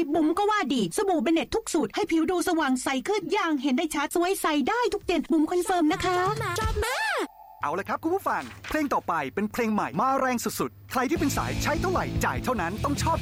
บุ๋มก็ว่าดีสบู่เบเน็ตทุกสูตรให้ผิวดูสว่างใสขึ้นอย่างเห็นได้ชัดสวยใสได้ทุกเดือนบุ๋มคอนเฟิร์มนะคะเอาละครับคุณผู้ฟังเพลงต่อไปเป็นเพลงใหม่มาแรงสุดๆใครที่เป็นสายใช้เท่าไหร่จ่ายเท่านั้นต้องชอบ